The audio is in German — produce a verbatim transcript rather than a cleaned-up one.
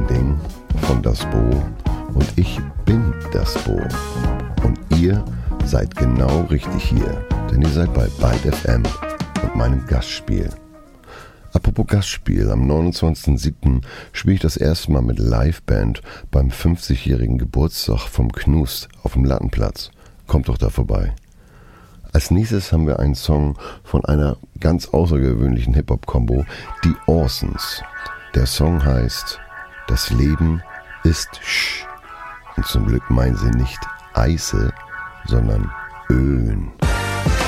Ding von Das Bo und ich bin Das Bo. Und ihr seid genau richtig hier, denn ihr seid bei Byte F M und meinem Gastspiel. Apropos Gastspiel, am neunundzwanzigsten siebten spiele ich das erste Mal mit Liveband beim fünfzigjährigen Geburtstag vom Knust auf dem Lattenplatz. Kommt doch da vorbei. Als nächstes haben wir einen Song von einer ganz außergewöhnlichen Hip-Hop-Kombo, die Orsons. Der Song heißt Das Leben ist Sch. Und zum Glück meinen sie nicht Eise, sondern Ölen.